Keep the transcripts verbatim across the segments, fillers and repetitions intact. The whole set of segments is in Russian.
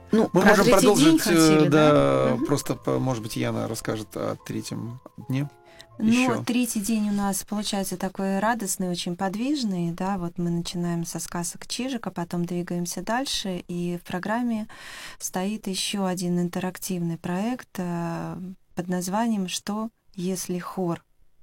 Ну, Мы про можем третий день продолжить, хотели, да, да? Мгм. просто, может быть, Яна расскажет о третьем дне. Ну, Еще. третий день у нас получается такой радостный, очень подвижный, да, вот мы начинаем со сказок Чижика, потом двигаемся дальше, и в программе стоит еще один интерактивный проект э, под названием «Что, если хор?».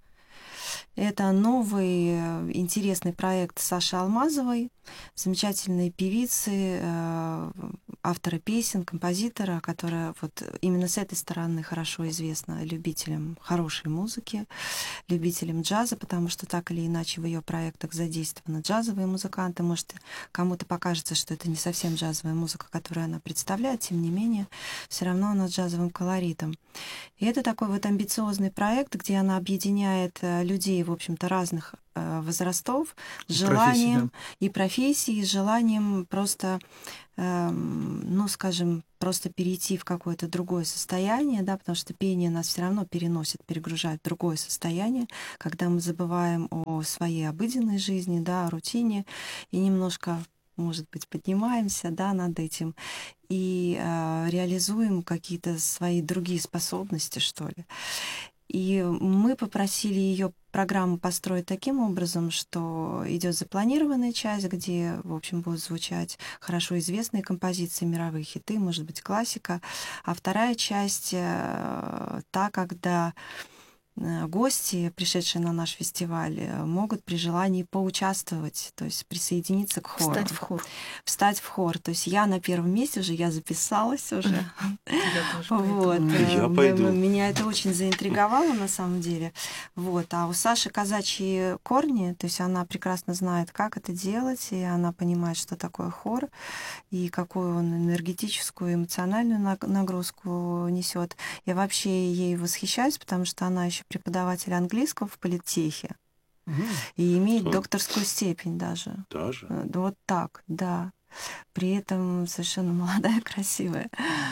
Это новый э, интересный проект Саши Алмазовой, замечательной певицы, э, автора песен, композитора, которая вот именно с этой стороны хорошо известна любителям хорошей музыки, любителям джаза, потому что так или иначе в ее проектах задействованы джазовые музыканты. Может, кому-то покажется, что это не совсем джазовая музыка, которую она представляет, тем не менее, все равно она с джазовым колоритом. И это такой вот амбициозный проект, где она объединяет э, людей, в общем-то, разных э, возрастов с желанием и профессии, с желанием просто, э, ну, скажем, просто перейти в какое-то другое состояние, да, потому что пение нас все равно переносит, перегружает в другое состояние, когда мы забываем о своей обыденной жизни, да, о рутине и немножко, может быть, поднимаемся, да, над этим и э, реализуем какие-то свои другие способности, что ли. И мы попросили ее программу построить таким образом, что идет запланированная часть, где, в общем, будут звучать хорошо известные композиции, мировые хиты, может быть, классика, а вторая часть э, та, когда гости, пришедшие на наш фестиваль, могут при желании поучаствовать, то есть присоединиться к хору. Встать в хор. Встать в хор. То есть я на первом месте уже, я записалась уже. Я тоже Вот. Я пойду. Меня это очень заинтриговало на самом деле. Вот. А у Саши казачьи корни, то есть она прекрасно знает, как это делать, и она понимает, что такое хор, и какую он энергетическую, эмоциональную нагрузку несет. Я вообще ей восхищаюсь, потому что она еще преподаватель английского в политехе Угу. и имеет Что? докторскую степень даже. Даже? Вот так, да. При этом совершенно молодая, красивая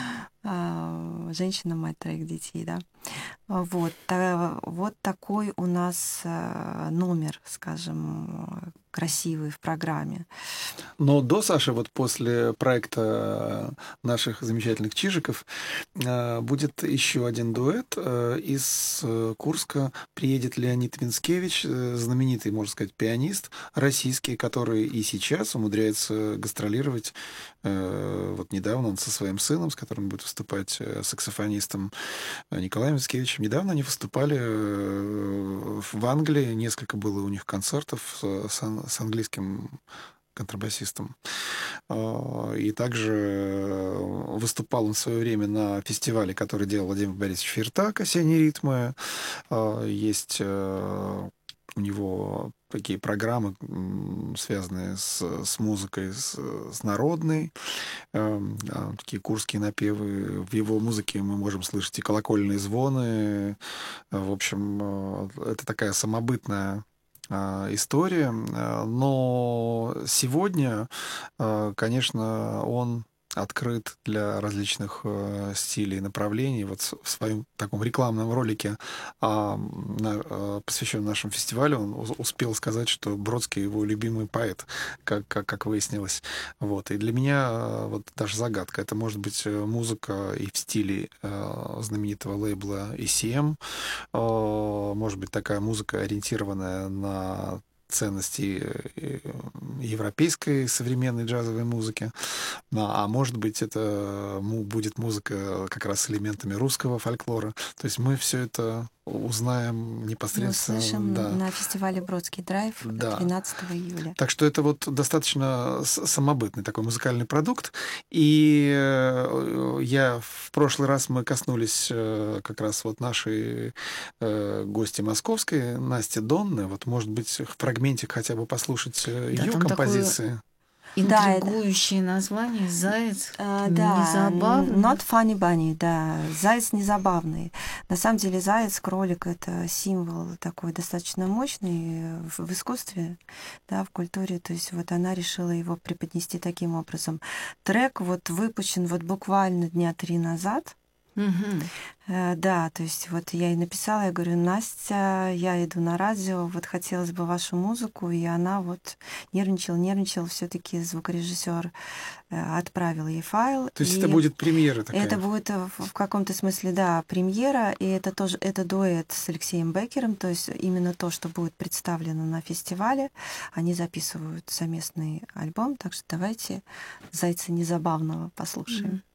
женщина, мать троих детей, да. Вот, вот такой у нас номер, скажем, красивый в программе. Но до Саши, вот после проекта наших замечательных Чижиков, будет еще один дуэт. Из Курска приедет Леонид Винскевич, знаменитый, можно сказать, пианист российский, который и сейчас умудряется гастролировать. Вот недавно он со своим сыном, с которым будет выступать саксофонистом Николаем Винскевичем, недавно они выступали в Англии. Несколько было у них концертов с, с английским контрабасистом. И также выступал он в свое время на фестивале, который делал Владимир Борисович Фиртак, «Осенние ритмы». Есть у него такие программы, связанные с, с музыкой, с, с народной, э, такие курские напевы. В его музыке мы можем слышать и колокольные звоны. В общем, это такая самобытная история. Но сегодня, конечно, он открыт для различных э, стилей и направлений. Вот в своем таком рекламном ролике, э, на, посвященном нашему фестивалю, он успел сказать, что Бродский его любимый поэт, как, как, как выяснилось. Вот. И для меня э, вот даже загадка. Это может быть музыка и в стиле э, знаменитого лейбла и си эм, э, может быть такая музыка, ориентированная на ценности европейской современной джазовой музыки. А может быть, это будет музыка как раз с элементами русского фольклора. То есть мы все это узнаем непосредственно. Мы услышим да. на фестивале «Бродский драйв» да. двенадцатого июля. Так что это вот достаточно самобытный такой музыкальный продукт. И я в прошлый раз мы коснулись как раз вот нашей гости московской, Насти Донны. Вот, может быть, в фрагментик хотя бы послушать Да, ее композиции. Такое... Интригующее да, название «Заяц а, да, незабавный». Not funny bunny, да. Заяц незабавный. На самом деле заяц, кролик — это символ такой достаточно мощный в, в искусстве, да, в культуре. То есть вот она решила его преподнести таким образом. Трек вот выпущен вот буквально дня три назад. Мгм. Э, Да, то есть вот я ей написала, я говорю: Настя, я иду на радио, вот хотелось бы вашу музыку, и она вот нервничала, нервничала, все-таки звукорежиссер э, отправил ей файл, То есть это и будет премьера это такая? будет э, в в каком-то смысле, да, премьера, и это тоже это дуэт с Алексеем Беккером, то есть именно то, что будет представлено на фестивале. Они записывают совместный альбом, так что давайте «Зайца незабавного» послушаем. Мгм.